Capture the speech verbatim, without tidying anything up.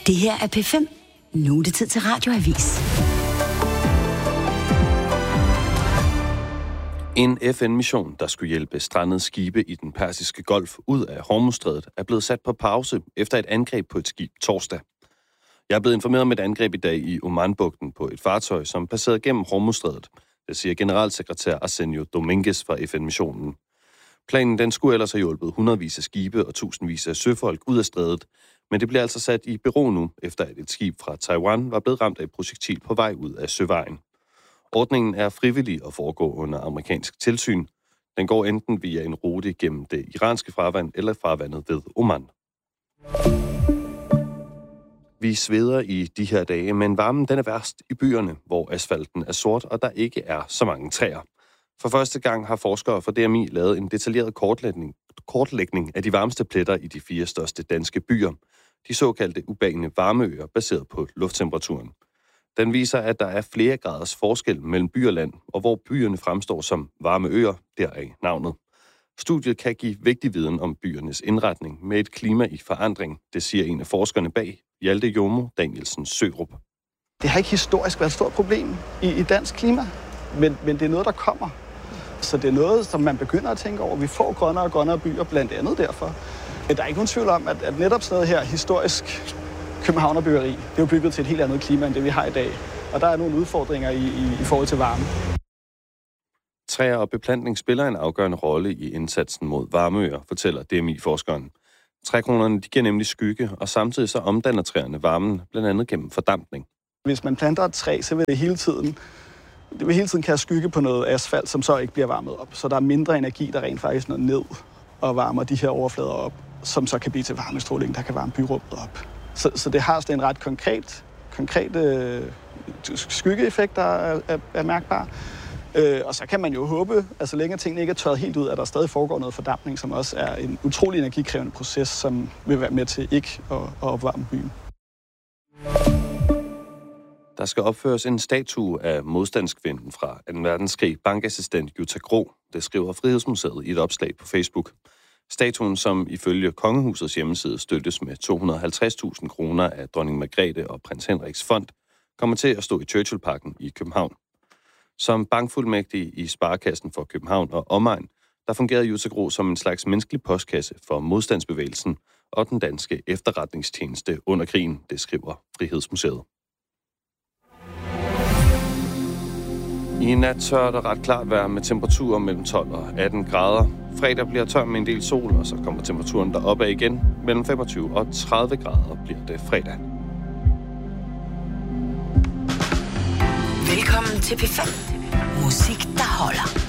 Det her er P fem. Nu er det tid til Radioavis. En F N-mission, der skulle hjælpe strandede skibe i den persiske golf ud af Hormuzstrædet, er blevet sat på pause efter et angreb på et skib torsdag. Jeg er blevet informeret om et angreb i dag i Omanbugten på et fartøj, som passerede gennem Hormuzstrædet. Det siger generalsekretær Arsenio Dominguez fra F N-missionen. Planen den skulle ellers have hjulpet hundredvis af skibe og tusindvis af søfolk ud af strædet, men det bliver altså sat i bero nu, efter at et skib fra Taiwan var blevet ramt af et projektil på vej ud af søvejen. Ordningen er frivillig og foregår under amerikansk tilsyn. Den går enten via en rute gennem det iranske farvand eller farvandet ved Oman. Vi sveder i de her dage, men varmen den er værst i byerne, hvor asfalten er sort, og der ikke er så mange træer. For første gang har forskere fra D M I lavet en detaljeret kortlægning, kortlægning af de varmeste pletter i de fire største danske byer. De såkaldte urbane varmeøer, baseret på lufttemperaturen. Den viser, at der er flere graders forskel mellem by og land, og hvor byerne fremstår som varme øer, deraf navnet. Studiet kan give vigtig viden om byernes indretning med et klima i forandring, det siger en af forskerne bag, Hjalte Jomo Danielsen Sørup. Det har ikke historisk været et stort problem i, i dansk klima, men, men det er noget, der kommer. Så det er noget, som man begynder at tænke over. Vi får grønnere og grønnere byer, blandt andet derfor. Men der er ikke nogen tvivl om, at, at netop sådan noget her historisk københavnerbyggeri, det er jo bygget til et helt andet klima, end det vi har i dag. Og der er nogle udfordringer i, i, i forhold til varme. Træer og beplantning spiller en afgørende rolle i indsatsen mod varmeøer, fortæller D M I-forskeren. Trækronerne de giver nemlig skygge, og samtidig så omdanner træerne varmen, blandt andet gennem fordampning. Hvis man planter et træ, så vil det hele tiden, det vil hele tiden kaste skygge på noget asfalt, som så ikke bliver varmet op. Så der er mindre energi, der rent faktisk når ned og varmer de her overflader op, som så kan blive til varmestråling, der kan varme byrummet op. Så, så det har sådan en ret konkret, konkret øh, skyggeeffekt, der er, er, er mærkbar. Øh, og så kan man jo håbe, at så længe tingene ikke er tørret helt ud, at der stadig foregår noget fordampning, som også er en utrolig energikrævende proces, som vil være med til ikke at, at opvarme byen. Der skal opføres en statue af modstandskvinden fra anden verdenskrig, bankassistent Jutta Gro. Det skriver Frihedsmuseet i et opslag på Facebook. Statuen, som ifølge Kongehusets hjemmeside støttes med to hundrede og halvtreds tusind kroner af dronning Margrethe og prins Henriks fond, kommer til at stå i Churchill-parken i København. Som bankfuldmægtig i Sparekassen for København og omegn, der fungerede Jutta Gro som en slags menneskelig postkasse for modstandsbevægelsen og den danske efterretningstjeneste under krigen, det skriver Frihedsmuseet. I nat tør der ret klart være med temperaturer mellem tolv og atten grader. Fredag bliver tør med en del sol, og så kommer temperaturen deroppe af igen. Mellem femogtyve og tredive grader bliver det fredag. Velkommen til P fem. Musik, der holder.